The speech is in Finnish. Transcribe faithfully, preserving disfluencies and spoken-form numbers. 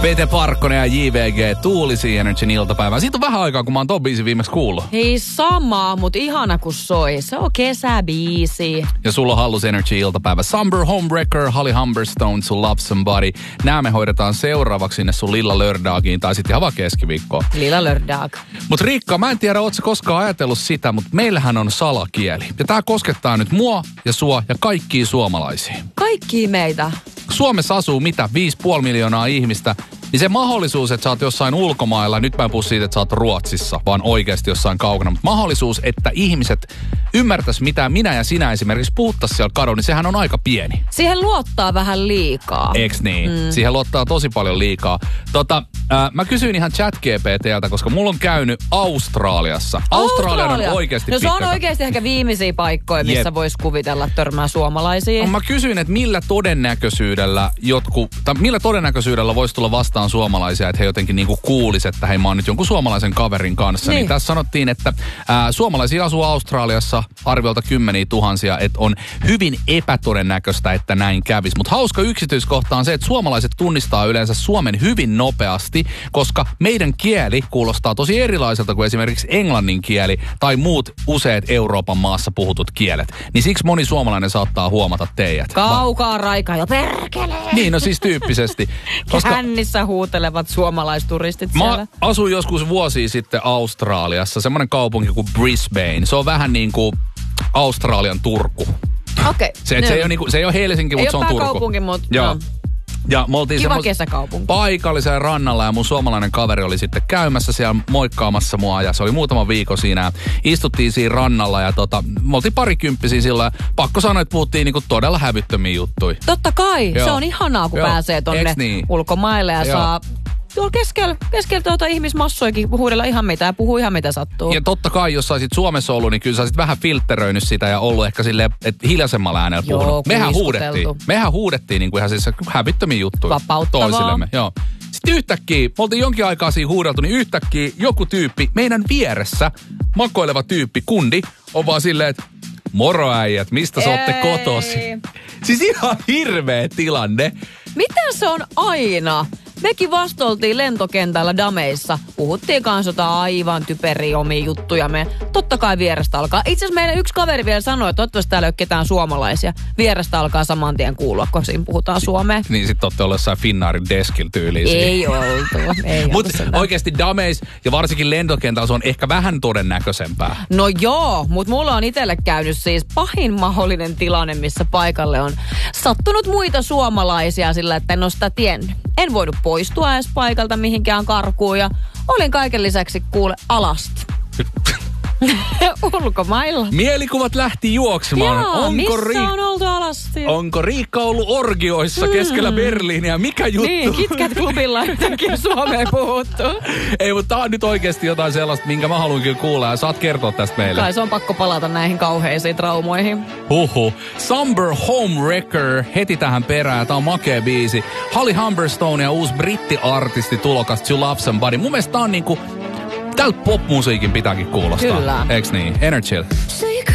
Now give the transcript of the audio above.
Pete Parkkonen ja J V G Tuulisi Energyn iltapäivää. Siitä on vähän aikaa, kun mä oon ton biisin viimeksi kuullut. Hei sama, mut ihana kun soi. Se on kesäbiisi. Ja sulla on hallus Energy iltapäivä. Summer Homewrecker, Holly Humberstone, sun Love Somebody. Nää me hoidetaan seuraavaksi sinne sun Lilla Lördagiin tai sitten ihan vaan keskiviikkoon. Lilla Lördag. Mut Riikka, mä en tiedä, ootko koskaan ajatellut sitä, mutta meillähän on salakieli. Ja tää koskettaa nyt mua ja sua ja kaikkia suomalaisia. Kaikki meitä. Suomessa asuu mitä? viisi pilkku viisi miljoonaa ihmistä. Niin se mahdollisuus, että sä oot jossain ulkomailla, nyt mä en puhu siitä, että sä oot Ruotsissa, vaan oikeasti jossain kaukana. Mutta mahdollisuus, että ihmiset ymmärtäis mitä minä ja sinä esimerkiksi puhuttais siellä kadulla, niin sehän on aika pieni. Siihen luottaa vähän liikaa. Eiks niin? Mm. Siihen luottaa tosi paljon liikaa. Tota, äh, mä kysyin ihan ChatGPTltä, koska mulla on käynyt Australiassa. Australia on oikeasti No se on pitkä. oikeasti ehkä viimeisiä paikkoja, missä Jep. vois kuvitella törmää suomalaisiin. No, mä kysyin, että millä todennäköisyydellä jotkut, tai millä todennäköisyydellä voisi tulla vastaan suomalaisia, että he jotenkin niinku kuulis, että hei, mä oon nyt jonkun suomalaisen kaverin kanssa. Niin, niin tässä sanottiin, että ää, suomalaisia asuu Australiassa arviolta kymmeniä tuhansia, että on hyvin epätodennäköistä, että näin kävisi. Mutta hauska yksityiskohta on se, että suomalaiset tunnistaa yleensä Suomen hyvin nopeasti, koska meidän kieli kuulostaa tosi erilaiselta kuin esimerkiksi englannin kieli tai muut useat Euroopan maassa puhutut kielet. Niin siksi moni suomalainen saattaa huomata teidät. Kaukaa raikaa jo perkele. Niin, no siis tyyppisesti. Koska Kännissä huutelevat suomalaisturistit mä siellä. asuin joskus vuosia sitten Australiassa, semmoinen kaupunki kuin Brisbane. Se on vähän niin kuin Australian Turku. Okei. Okay. Se, se, ei ole niinku, se ei ole Helsinki, mutta se on Turku. Ei ole pääkaupunki, mutta Joo. no. Ja me oltiin Kiva kesäkaupunki. Paikallisella rannalla ja mun suomalainen kaveri oli sitten käymässä siellä moikkaamassa mua ja se oli muutama viikko siinä. Istuttiin siinä rannalla ja tota, me oltiin parikymppisiä silloin. Pakko sanoa, että puhuttiin niinku todella hävyttömiä juttuja. Totta kai. Joo. Se on ihanaa, kun Joo. pääsee tonne niin? ulkomaille ja Joo. saa tuolla keskellä, keskellä tuota ihmismassoikin huudella ihan mitä ja puhuu ihan mitä sattuu. Ja totta kai, jos sä olisit Suomessa ollut, niin kyllä sä olisit vähän filtteröinyt sitä ja ollut ehkä silleen, että hiljaisemmalla äänellä Joo, puhunut. Mehän kuiskuteltu. huudettiin. Mehän huudettiin niin kuin ihan siis hävyttömiä juttuja. Vapauttavaa. Toisillemme, joo. Sitten yhtäkkiä, me oltiin jonkin aikaa siinä huudeltu, niin yhtäkkiä joku tyyppi, meidän vieressä, makoileva tyyppi, kundi, on vaan silleen, että moro äijät, mistä sä ootte kotosi? Siis ihan hirveä tilanne. Mitä se on aina? Mekin vastoltiin lentokentällä dameissa. Puhuttiin kanssa jotain aivan typeriä omia juttuja. Me totta kai vierestä alkaa. Itse asiassa meidän yksi kaveri vielä sanoi, että toivottavasti täällä ei ole ketään suomalaisia. Vierestä alkaa saman tien kuulua, kun siinä puhutaan suomea. Niin sit ootte olleet jossain Finnaarin deskillä tyyliin. Ei oltu. Mutta oikeasti dameis ja varsinkin lentokentällä se on ehkä vähän todennäköisempää. No joo, mutta mulla on itselle käynyt siis pahin mahdollinen tilanne, missä paikalle on sattunut muita suomalaisia sillä, että en ole sitä tiennyt. En voinut poistua edes paikalta mihinkään karkuun ja olin kaiken lisäksi kuule alasta. Ulkomailla. Mielikuvat lähti juoksemaan. Joo, onko missä Riik- on oltu alasti? Onko Riikka ollut orgioissa mm. keskellä Berliiniä? Mikä juttu? Niin, KitKat-klubilla jotenkin Suomeen puhuttu. Ei, mutta tää on nyt oikeasti jotain sellaista, minkä mä haluan kyllä kuulla ja saat kertoa tästä meille. Kai se on pakko palata näihin kauheisiin traumoihin. Huhu. Summer Homewrecker heti tähän perään. Tää on makea biisi. Holly Humberstone ja uusi brittiartisti tulokas To Love Somebody. Mun mielestä tää on niinku, tältä pop-musiikin pitääkin kuulostaa. Kyllä. Eiks niin? Energy.